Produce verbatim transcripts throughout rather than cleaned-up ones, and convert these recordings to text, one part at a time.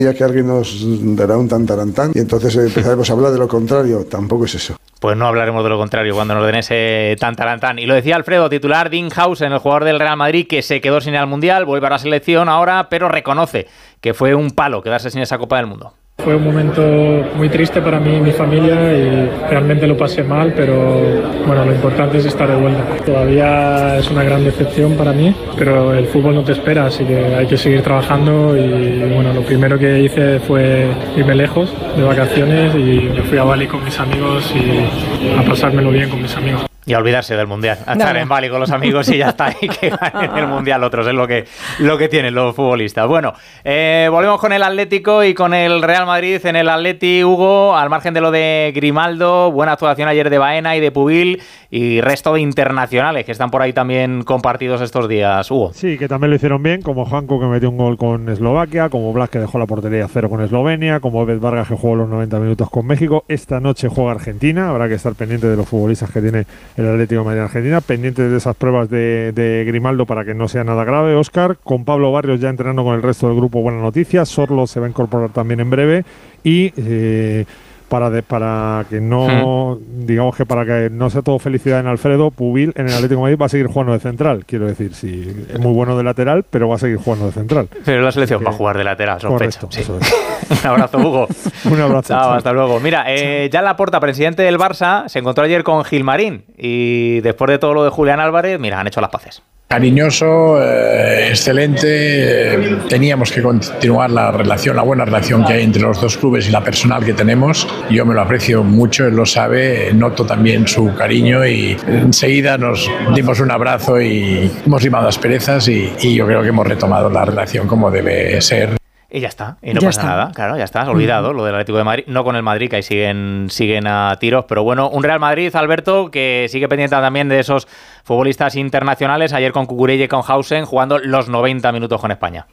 Ya que alguien nos dará un tantarantán y entonces empezaremos a hablar de lo contrario. Tampoco es eso. Pues no hablaremos de lo contrario cuando nos den ese tantarantán. Y lo decía Alfredo, titular Dean Howson, el jugador del Real Madrid, que se quedó sin ir al Mundial, vuelve a la selección ahora, pero reconoce que fue un palo quedarse sin esa Copa del Mundo. Fue un momento muy triste para mí y mi familia y realmente lo pasé mal, pero bueno, lo importante es estar de vuelta. Todavía es una gran decepción para mí, pero el fútbol no te espera, así que hay que seguir trabajando y bueno, lo primero que hice fue irme lejos de vacaciones y me fui a Bali con mis amigos y a pasármelo bien con mis amigos. Y a olvidarse del Mundial, a no, estar no. en Bali con los amigos y ya está, y que ganen el Mundial otros, es lo que, lo que tienen los futbolistas. Bueno, eh, volvemos con el Atlético y con el Real Madrid. En el Atleti, Hugo, al margen de lo de Grimaldo, buena actuación ayer de Baena y de Pubil y resto de internacionales que están por ahí también compartidos estos días, Hugo. Sí, que también lo hicieron bien, como Janko, que metió un gol con Eslovaquia, como Blas, que dejó la portería cero con Eslovenia, como Obed Vargas, que jugó los noventa minutos con México. Esta noche juega Argentina, habrá que estar pendiente de los futbolistas que tiene el Atlético de Madrid Argentina, pendientes de esas pruebas de, de Grimaldo para que no sea nada grave. Óscar, con Pablo Barrios ya entrenando con el resto del grupo, buena noticia. Sorlo se va a incorporar también en breve y eh, para de, para que no hmm. digamos que para que no sea todo felicidad en Alfredo, Pubil en el Atlético de Madrid va a seguir jugando de central, quiero decir, sí, es muy bueno de lateral, pero va a seguir jugando de central. Pero la selección va a jugar de lateral, sospecho. Correcto, sí. eso es. Un abrazo, Hugo. Un abrazo. Chao, chao, hasta luego. Mira, eh, ya Laporta, presidente del Barça, se encontró ayer con Gilmarín y después de todo lo de Julián Álvarez, mira, han hecho las paces. Cariñoso, eh, excelente. Eh, teníamos que continuar la relación, la buena relación que hay entre los dos clubes y la personal que tenemos. Yo me lo aprecio mucho, él lo sabe, noto también su cariño y enseguida nos dimos un abrazo y hemos limado asperezas y, y yo creo que hemos retomado la relación como debe ser. Y ya está, y no ya pasa está. nada, claro, ya está, olvidado lo del Atlético de Madrid, no con el Madrid, que ahí siguen, siguen a tiros, pero bueno, un Real Madrid, Alberto, que sigue pendiente también de esos futbolistas internacionales, ayer con Cucurella y con Howson, jugando los noventa minutos con España.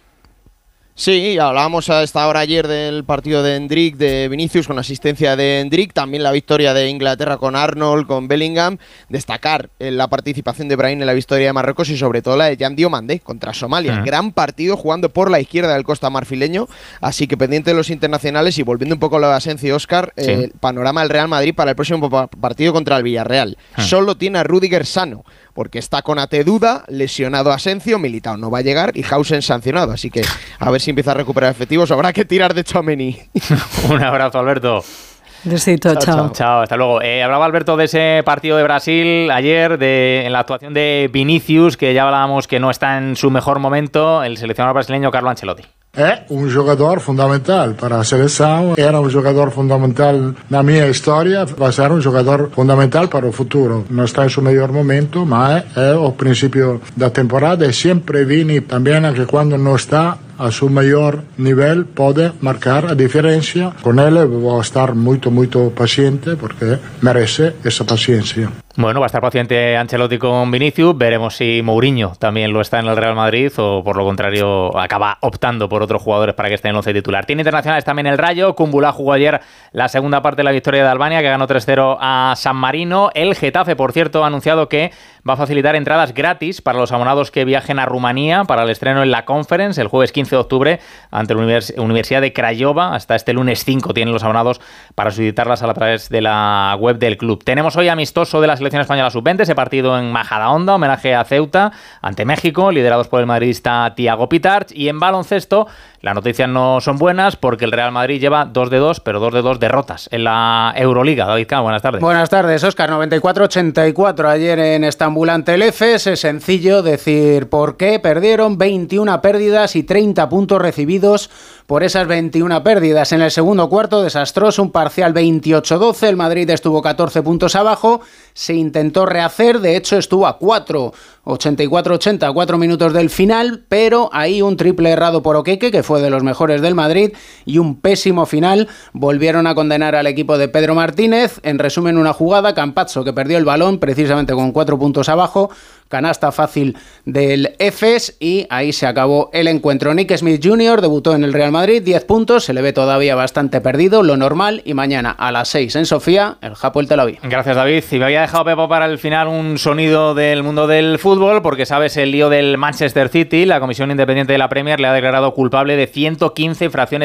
Sí, hablábamos a esta hora ayer del partido de Endrick, de Vinicius, con asistencia de Endrick, también la victoria de Inglaterra con Arnold, con Bellingham, destacar la participación de Brahim en la victoria de Marruecos y sobre todo la de Jan Diomandé contra Somalia, uh-huh. gran partido jugando por la izquierda del costa marfileño, así que pendiente de los internacionales y volviendo un poco a lo de Asencio, Óscar, sí. eh, panorama del Real Madrid para el próximo partido contra el Villarreal, uh-huh. solo tiene a Rüdiger sano, porque está con Ate Duda, lesionado Asencio, Militao no va a llegar y Howson sancionado, así que a ver si empieza a recuperar efectivos, habrá que tirar de Tchouaméni. Un abrazo, Alberto. Besito, chao. Chao, chao, hasta luego. Eh, hablaba Alberto de ese partido de Brasil ayer, de, en la actuación de Vinicius, que ya hablábamos que no está en su mejor momento, el seleccionador brasileño Carlo Ancelotti. É um jogador fundamental para a seleção, era um jogador fundamental na minha história, vai ser um jogador fundamental para o futuro. Não está em seu melhor momento, mas é o princípio da temporada e sempre Vini também que quando não está a su mejor nivel puede marcar a diferencia. Con él voy a estar muy, muy paciente porque merece esa paciencia. Bueno, va a estar paciente Ancelotti con Vinicius. Veremos si Mourinho también lo está en el Real Madrid o por lo contrario acaba optando por otros jugadores para que esté en el once titular. Tiene internacionales también el Rayo. Kumbula jugó ayer la segunda parte de la victoria de Albania, que ganó tres cero a San Marino. El Getafe, por cierto, ha anunciado que va a facilitar entradas gratis para los abonados que viajen a Rumanía para el estreno en la Conference el jueves quince de octubre ante la Univers- Universidad de Craiova. Hasta este lunes cinco tienen los abonados para solicitarlas a través de la web del club. Tenemos hoy amistoso de la selección española sub veinte, ese partido en Majadahonda, homenaje a Ceuta ante México, liderados por el madridista Thiago Pitarch. Y en baloncesto, las noticias no son buenas porque el Real Madrid lleva dos de dos, pero dos de dos derrotas en la Euroliga. David Kahn, buenas tardes. Buenas tardes, Óscar. noventa y cuatro a ochenta y cuatro ayer en Estambul ante el Efes. Es sencillo decir por qué. Perdieron veintiuna pérdidas y treinta puntos recibidos por esas veintiuna pérdidas. En el segundo cuarto, desastroso, un parcial veintiocho doce. El Madrid estuvo catorce puntos abajo. Se intentó rehacer, de hecho estuvo a cuatro, ochenta y cuatro ochenta, cuatro minutos del final, pero ahí un triple errado por Okeke, que fue de los mejores del Madrid, y un pésimo final. Volvieron a condenar al equipo de Pedro Martínez. En resumen, una jugada, Campazzo, que perdió el balón precisamente con cuatro puntos abajo, canasta fácil del Efes, y ahí se acabó el encuentro. Nick Smith junior debutó en el Real Madrid, diez puntos, se le ve todavía bastante perdido, lo normal, y mañana a las seis en Sofía, el Hapoel Tel Aviv. Gracias, David. Y me había dejado, Pepo, para el final un sonido del mundo del fútbol, porque sabes el lío del Manchester City. La Comisión Independiente de la Premier le ha declarado culpable de ciento quince infracciones